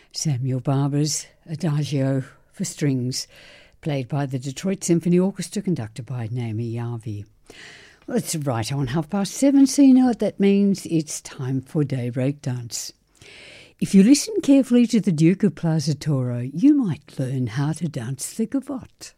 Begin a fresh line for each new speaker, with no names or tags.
Samuel Barber's Adagio for strings, played by the Detroit Symphony Orchestra, conducted by Naomi Yavi. Well, it's right on 7:30, so you know what that means. It's time for Daybreak Dance. If you listen carefully to the Duke of Plaza Toro, you might learn how to dance the gavotte.